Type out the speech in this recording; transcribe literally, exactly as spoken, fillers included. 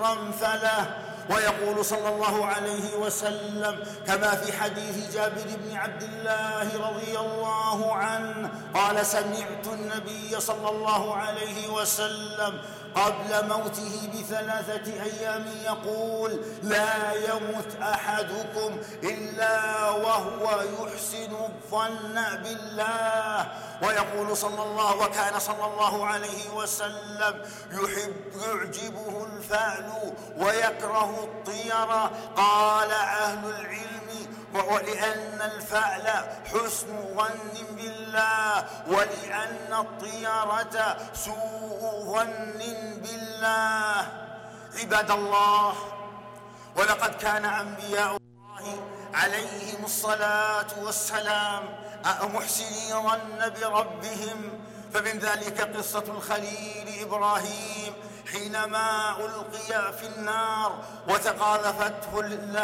شرا فله. ويقول صلى الله عليه وسلم كما في حديث جابر بن عبد الله رضي الله عنه قال: سمعت النبي صلى الله عليه وسلم قبل موته بثلاثة أيام يقول: لا يمت أحدكم إلا وهو يحسن الظن بالله. ويقول صلى الله وكان صلى الله عليه وسلم يحب يعجبه الفعل ويكره الطيرة. قال أهل العلم: ولأن الفعل حسن ظن بالله، ولأن الطيرة سوء ظن بالله. عباد الله، ولقد كان أنبياء الله عليهم الصلاة والسلام محسنين ظن بربهم. فمن ذلك قصة الخليل إبراهيم حينما ألقي في النار وتقاذفته